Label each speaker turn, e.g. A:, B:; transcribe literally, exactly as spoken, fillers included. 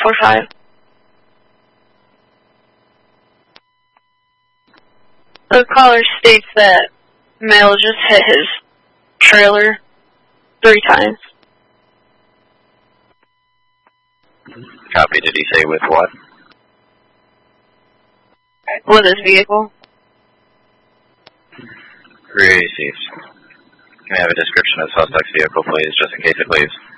A: four five. The caller states that male just hit his trailer three times.
B: Copy. Did he say with what?
A: With his vehicle.
B: Received. Can I have a description of the suspect's vehicle, please, just in case it leaves?